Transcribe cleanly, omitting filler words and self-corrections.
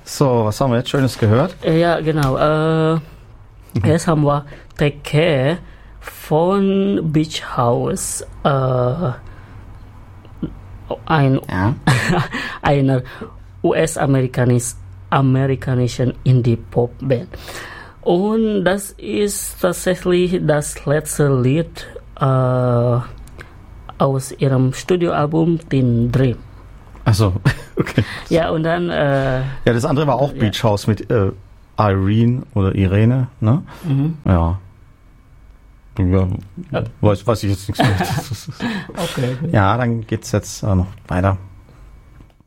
So, was haben wir jetzt Schönes gehört? Ja, genau. Jetzt haben wir Take Care von Beach House. Einer US-amerikanischen Indie-Pop-Band. Und das ist tatsächlich das letzte Lied aus ihrem Studioalbum Teen Dream. Achso, okay. Ja, und dann... ja, das andere war auch Beach House mit Irene oder Irene, ne? Mhm. Ja. Weiß ich jetzt nichts mehr. Okay. Ja, dann geht's jetzt noch weiter.